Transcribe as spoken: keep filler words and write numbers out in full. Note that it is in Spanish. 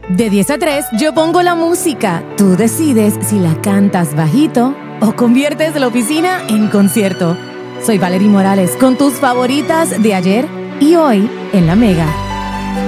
De diez a tres, yo pongo la música. Tú decides si la cantas bajito o conviertes la oficina en concierto. Soy Valerie Morales con tus favoritas de ayer y hoy en La Mega.